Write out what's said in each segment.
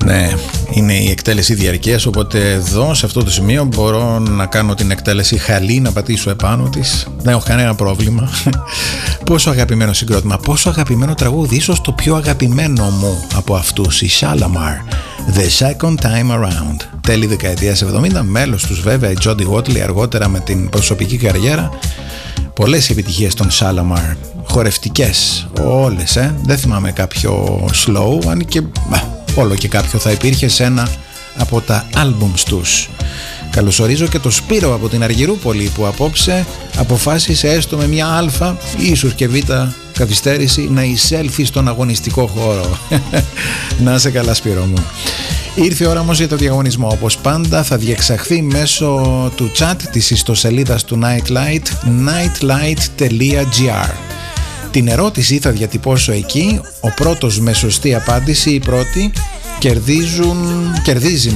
Ναι, είναι η εκτέλεση διαρκείας, οπότε εδώ σε αυτό το σημείο μπορώ να κάνω την εκτέλεση χαλή, να πατήσω επάνω της. Δεν έχω κανένα πρόβλημα. Πόσο αγαπημένο συγκρότημα, πόσο αγαπημένο τραγούδι, ίσως το πιο αγαπημένο μου από αυτούς, η Shalamar, The Second Time Around. Τέλη δεκαετίας 70, μέλος τους βέβαια η Jody Watley, αργότερα με την προσωπική καριέρα. Πολλές επιτυχίες των Shalamar, χορευτικές όλες, δεν θυμάμαι κάποιο slow, αν και όλο και κάποιο θα υπήρχε σε ένα από τα άλμπουμς τους. Καλωσορίζω και το Σπύρο από την Αργυρούπολη που απόψε αποφάσισε έστω με μια αλφα ή ίσως και β' καθυστέρηση να εισέλθει στον αγωνιστικό χώρο. Να είσαι καλά Σπύρο μου. Ήρθε η ώρα όμως για το διαγωνισμό. Όπως πάντα θα διεξαχθεί μέσω του chat της ιστοσελίδας του Nightlight, nightlight.gr. Την ερώτηση θα διατυπώσω εκεί. Ο πρώτος με σωστή απάντηση, η πρώτη, κερδίζει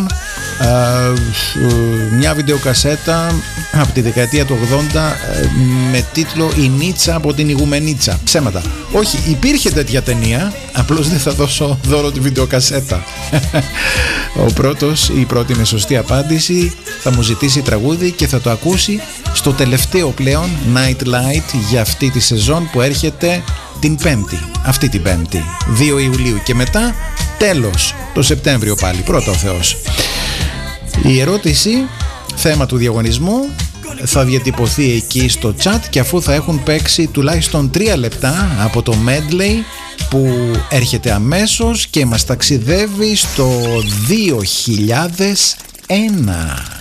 μια βιντεοκασέτα από τη δεκαετία του 80 με τίτλο «Η Νίτσα από την Ηγουμενίτσα». Ψέματα. Όχι, υπήρχε τέτοια ταινία, απλώς δεν θα δώσω δώρο τη βιντεοκασέτα. Ο πρώτος ή η πρώτη με σωστή απάντηση θα μου ζητήσει τραγούδι και θα το ακούσει στο τελευταίο πλέον Nightlight για αυτή τη σεζόν που έρχεται την Πέμπτη, αυτή την Πέμπτη, 2 Ιουλίου, και μετά τέλος το Σεπτέμβριο πάλι, πρώτα ο Θεός. Η ερώτηση, θέμα του διαγωνισμού, θα διατυπωθεί εκεί στο chat και αφού θα έχουν παίξει τουλάχιστον 3 λεπτά από το medley που έρχεται αμέσως και μας ταξιδεύει στο 2001.